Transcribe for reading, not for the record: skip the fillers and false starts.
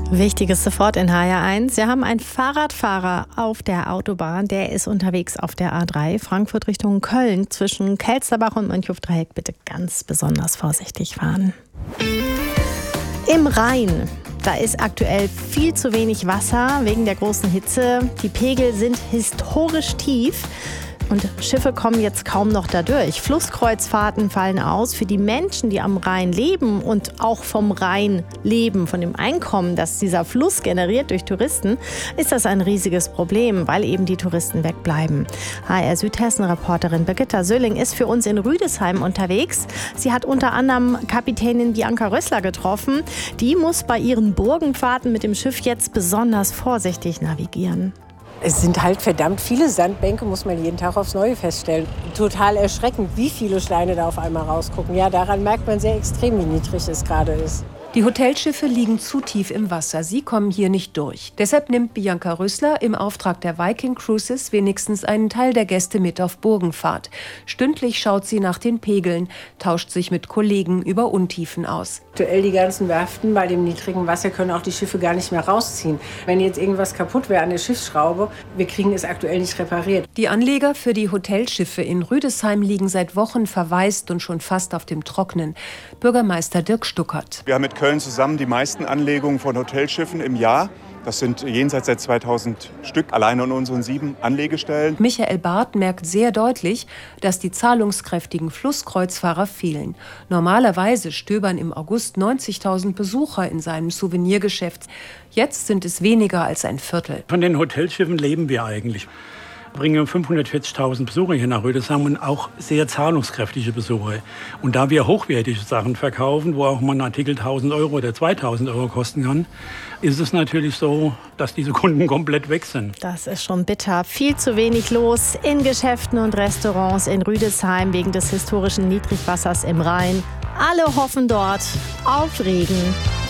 Wichtiges sofort in HR1. Wir haben einen Fahrradfahrer auf der Autobahn. Der ist unterwegs auf der A3 Frankfurt Richtung Köln. Zwischen Kelsterbach und Mönchhofdreieck bitte ganz besonders vorsichtig fahren. Im Rhein. Da ist aktuell viel zu wenig Wasser wegen der großen Hitze. Die Pegel sind historisch tief. Und Schiffe kommen jetzt kaum noch da durch. Flusskreuzfahrten fallen aus. Für die Menschen, die am Rhein leben und auch vom Rhein leben, von dem Einkommen, das dieser Fluss generiert durch Touristen, ist das ein riesiges Problem, weil eben die Touristen wegbleiben. HR Südhessen-Reporterin Birgitta Sölling ist für uns in Rüdesheim unterwegs. Sie hat unter anderem Kapitänin Bianca Rössler getroffen. Die muss bei ihren Burgenfahrten mit dem Schiff jetzt besonders vorsichtig navigieren. Es sind halt verdammt viele Sandbänke, muss man jeden Tag aufs Neue feststellen. Total erschreckend, wie viele Steine da auf einmal rausgucken. Ja, daran merkt man sehr extrem, wie niedrig es gerade ist. Die Hotelschiffe liegen zu tief im Wasser. Sie kommen hier nicht durch. Deshalb nimmt Bianca Rössler im Auftrag der Viking Cruises wenigstens einen Teil der Gäste mit auf Burgenfahrt. Stündlich schaut sie nach den Pegeln, tauscht sich mit Kollegen über Untiefen aus. Aktuell die ganzen Werften bei dem niedrigen Wasser können auch die Schiffe gar nicht mehr rausziehen. Wenn jetzt irgendwas kaputt wäre an der Schiffsschraube, wir kriegen es aktuell nicht repariert. Die Anleger für die Hotelschiffe in Rüdesheim liegen seit Wochen verwaist und schon fast auf dem Trocknen. Bürgermeister Dirk Stuckert. Wir haben mit Köln zusammen die meisten Anlegungen von Hotelschiffen im Jahr. Das sind jenseits der 2000 Stück, allein an unseren 7 Anlegestellen. Michael Barth merkt sehr deutlich, dass die zahlungskräftigen Flusskreuzfahrer fehlen. Normalerweise stöbern im August 90.000 Besucher in seinem Souvenirgeschäft. Jetzt sind es weniger als ein Viertel. Von den Hotelschiffen leben wir eigentlich. Wir bringen 540.000 Besucher hier nach Rüdesheim und auch sehr zahlungskräftige Besucher. Und da wir hochwertige Sachen verkaufen, wo auch mal ein Artikel 1.000 Euro oder 2.000 Euro kosten kann, ist es natürlich so, dass diese Kunden komplett weg sind. Das ist schon bitter. Viel zu wenig los in Geschäften und Restaurants in Rüdesheim wegen des historischen Niedrigwassers im Rhein. Alle hoffen dort auf Regen.